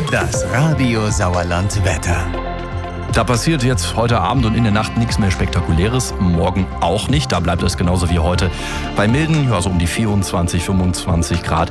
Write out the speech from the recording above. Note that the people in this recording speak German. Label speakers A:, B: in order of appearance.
A: Das Radio Sauerland Wetter.
B: Da passiert jetzt heute Abend und in der Nacht nichts mehr Spektakuläres. Morgen auch nicht. Da bleibt es genauso wie heute. Bei milden, so um die 24, 25 Grad.